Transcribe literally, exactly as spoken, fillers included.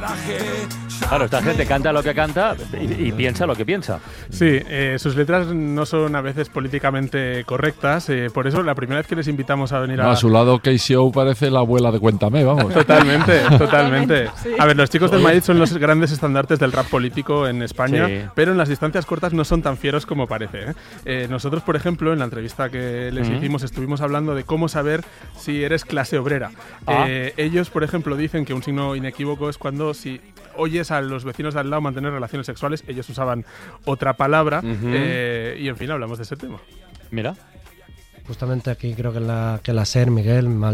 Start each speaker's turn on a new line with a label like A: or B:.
A: Claro, esta gente canta lo que canta y, y piensa lo que piensa.
B: Sí, eh, sus letras no son a veces políticamente correctas, eh, por eso la primera vez que les invitamos a venir
C: no,
B: a...
C: a su lado Casey O parece la abuela de Cuéntame, vamos.
B: Totalmente, totalmente.
D: Sí.
B: A ver, los Chicos del Maíz son los grandes estandartes del rap político en España,
A: Sí.
B: pero en las distancias cortas no son tan fieros como parece. ¿eh? Eh, nosotros, por ejemplo, en la entrevista que les
A: Mm.
B: hicimos, estuvimos hablando de cómo saber si eres clase obrera.
A: Ah.
B: Eh, ellos, por ejemplo, dicen que un signo inequívoco es cuando si oyes a los vecinos de al lado mantener relaciones sexuales, ellos usaban otra palabra,
A: Ujú.
B: eh, y en fin, hablamos de ese tema.
A: Mira.
E: Justamente aquí creo que la, que la SER, Miguel, mal